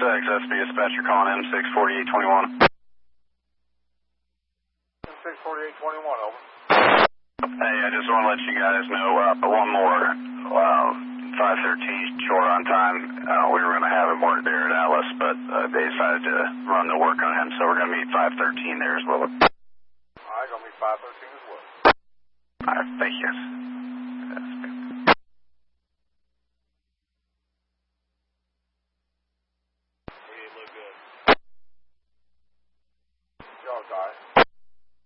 SB dispatcher calling M64821. M64821, over. Hey, I just want to let you guys know one more. 513 short on time. We were going to have him work there at Alice, but they decided to run the work on him, so we're going to meet 513 there as well. All right, going to meet 513 as well. All right, thank you.